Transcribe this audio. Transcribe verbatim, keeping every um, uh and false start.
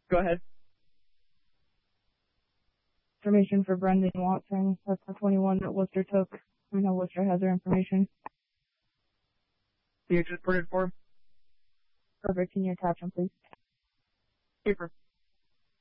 Go ahead. Information for Brendan Watson. That's the twenty-one that Worcester took. I know Worcester has their information. You just put it for him? Perfect. Can you attach them, please? Paper.